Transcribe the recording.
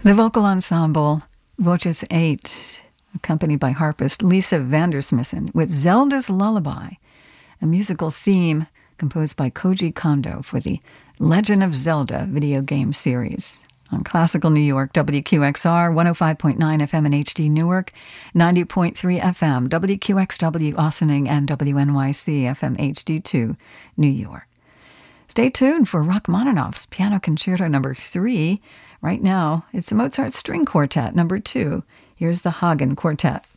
The vocal ensemble Voces 8, accompanied by harpist Lisa Vandersmissen with Zelda's Lullaby, a musical theme composed by Koji Kondo for the Legend of Zelda video game series. On Classical New York, WQXR, 105.9 FM in HD Newark, 90.3 FM, WQXW Ossining, and WNYC FM HD2 New York. Stay tuned for Rachmaninoff's Piano Concerto No. 3. Right now, it's the Mozart String Quartet No. 2. Here's the Hagen Quartet.